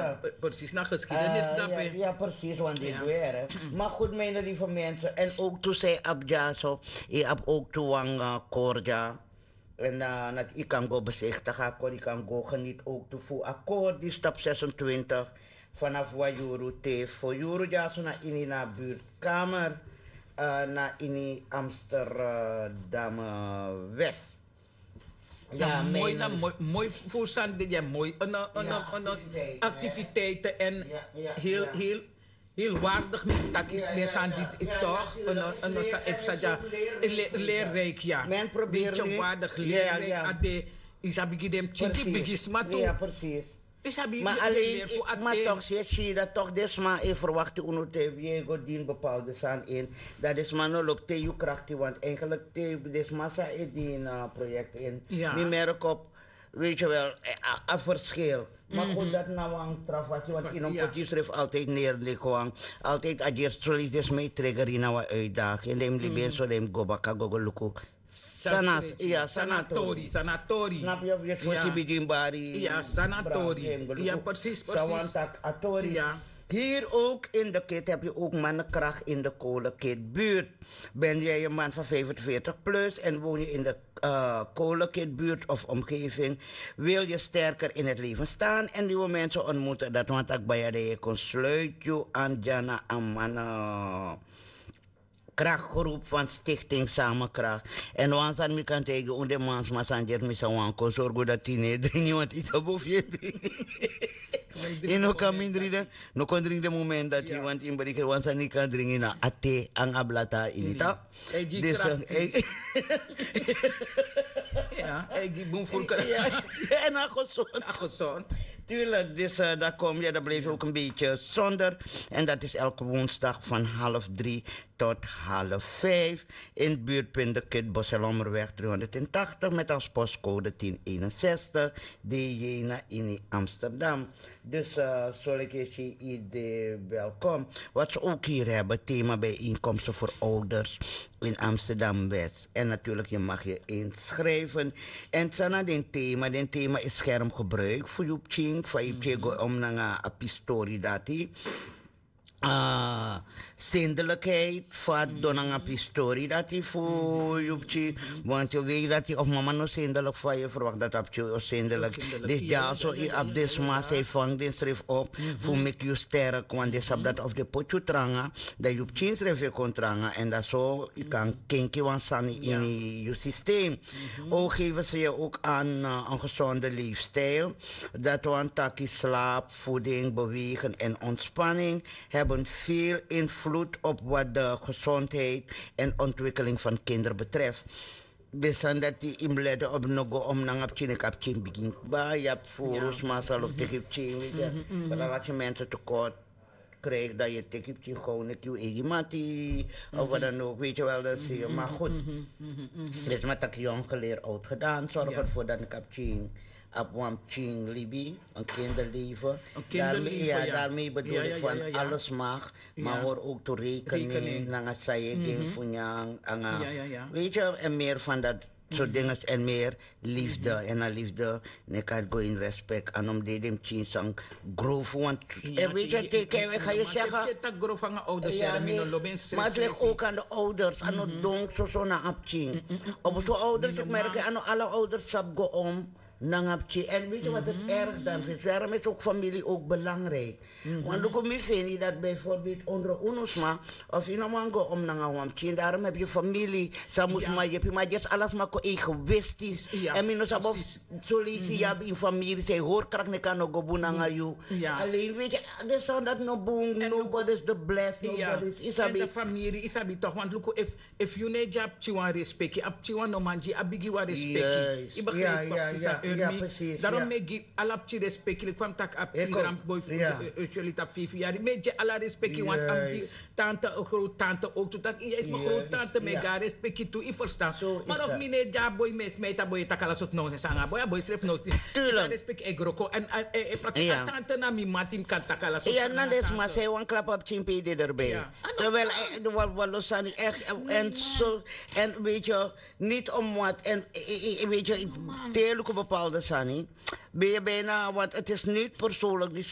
precies naar geschiedenis dat Ja, ja, precies, want dit weer. Maar goed, mijn lieve mensen. En ook toen zij Abjaso, je hebt ook toen Korja. En dat ik kan go bezichtigen, ik kan go geniet ook toe voor akkoord, die stap 26 vanaf Wajuru T. Voor Juru ja, zo naar in de buurtkamer, naar in Amsterdam West. Ja, mooi, mooi voorstaan, ja, mooi. Activiteiten en heel waardig met dat is aan dit is toch een leerrijk, ja. Men probeert beetje waardig leerrijk. Ade isabi dem chinki bigis matu. Ja, precies. Isabi maar alleen, maar toch zie je dat toch desma in verwachten uno te wiego dien bepaalde zijn in. Dat is maar nog op te je kracht, want eigenlijk te desma sa in die project in. Die merk op. Weet je wel, een verschil. Maar goed, dat nou een travatie, want in een potje schrijft altijd neerleggen. Altijd als je zoiets mee trigger in een uitdaging. En dan ben zo dan go baka go luku. Sanatori. Snap je? Je het begin bari. Ja, sanatori. Ja, precies. Sawantak atori. Ja. Hier ook in de kit heb je ook mannenkracht in de kolenkitbuurt. Ben jij een man van 45 plus en woon je in de kolenkitbuurt of omgeving, wil je sterker in het leven staan en nieuwe mensen ontmoeten. Dat want ik bij je kon sluit je aan Jana aan mannen. Krachtgroep van Stichting Samenkracht. En wanneer aan mij kan tegen onder mans maar aan Jeremy Sawan kon zorgen dat hij niet drinkt, want hij is boven je drinkt. En nog kan minderen, nog kan drinken de moment dat hij want in bericht wanneer hij niet kan drinken na ate ang ablata in het tak. Dus ja, ik boem voor en gezond. Tuurlijk, dus daar kom je, daar blijf je ook een beetje zonder. En dat is elke woensdag van 2:30 tot 4:30 in het buurtpunt de Kit Bosselommerweg 380 met als postcode 1061 DJ in Amsterdam. Dus sollicitatie iedereen welkom. Wat ze ook hier hebben, thema bijeenkomsten voor ouders in Amsterdam-West. En natuurlijk, je mag je inschrijven. En sana den thema is schermgebruik voor je ching, voor je om naar een pistori dati. Zindelijkheid, vat dan een pistori dat hij voor je, want je weet dat je of mama no zindelijk van je verwacht dat je zindelijk. Dus ja, zo je op deze maas hij vangt de schrift op voor make je sterk, want je hebt dat of de potje tranga, dat je op chin schrift je kon tranga en dat zo je kan kinky want sani in je systeem. Ook geven ze je ook aan een gezonde leefstijl, dat want takkie slaap, voeding, bewegen en ontspanning hebben veel invloed op wat de gezondheid en ontwikkeling van kinderen betreft. Besan dat die inbledden op nogo om nang op chine kap chin begin. Ba je hebt voor masal op tekip chin. Dat als je mensen tekort krijgt dat je tekip chin gewoon ik je eigen mati of wat dan ook, weet je wel dat zie je. Maar goed, dit is met dat jong geleerd oud gedaan. Zorg ervoor dat ik kap chin op wam ching libi, een kinderleven. Daarmee bedoel ik van alles mag, maar hoor ook te rekenen, naar sayeging funyang, weet je, en meer van dat soort dingen en meer liefde. En aan liefde, ne kan go in respect en om de dem chin sang grof, want weet je, ik ga je zeggen, maar het ligt ook aan de ouders, aan het donk zo naar apching. Op zo'n ouders, ik merk aan alle ouders sap go om. Nangapje. En weet je wat het erg dan vindt? Daarom is ook familie ook belangrijk. Want dan kom je vinden dat bijvoorbeeld onder onusma of je nou go om nangapje. Daarom heb je familie. Samus maar je maar just alles maar egoïstisch. En minus above solitie ja in familie. Zij hoor krak ne kan go bunanga you. Alleen weet je, er zou dat no boom. Nobody is the blessed. Nobody is isabi. En de familie isabi toch. Want look if you need job chiwan respect. Je ab chiwan no manji abigi wa respect. Je begrijpt toch? Ja, precies. Daarom meeg ik alapje respect. Ik van tak op Tigram boy jullie tap 5 jaar. Meeg je alle respect. Want am die tante, groot tante ook. Dat is mijn groot tante mega respect toe. Ik versta. Maar of mine ja boy mes meta boy takala sot nonsense sanga boy boy schrijft no. Tuurlijk. Respect egroko en praktisch tante na mi matim kan takala sot. Ja, dan is maar zij een klap op chimpi erbij. Terwijl wat echt en zo en weet je niet om wat en weet je deel op bepaalde sani. Ben je bijna, want het is niet persoonlijk, die